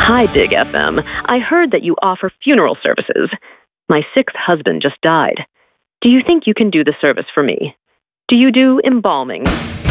Hi, Big FM. I heard that you offer funeral services. My sixth husband just died. Do you think you can do the service for me? Do you do embalming?